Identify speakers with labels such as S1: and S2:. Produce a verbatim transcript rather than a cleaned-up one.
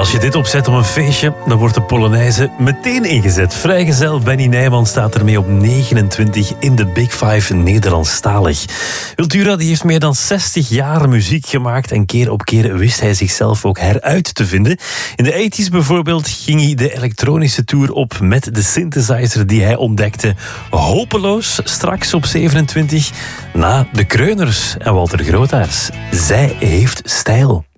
S1: Als je dit opzet op een feestje, dan wordt de Polonaise meteen ingezet. Vrijgezel Benny Nijman staat ermee op negenentwintig in de Big Five Nederlandstalig. Wiltura die heeft meer dan zestig jaar muziek gemaakt en keer op keer wist hij zichzelf ook heruit te vinden. In de tachtiger bijvoorbeeld ging hij de elektronische tour op met de synthesizer die hij ontdekte. Hopeloos, straks op zevenentwintig, na de Kreuners en Walter Grootaars. Zij heeft stijl.